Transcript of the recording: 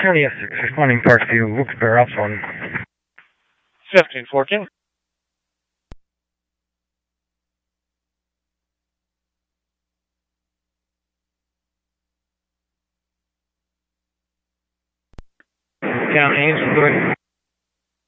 County Essex, responding Parkview, Wilkes-Barre, Ops 1. 1714. County Ames, good.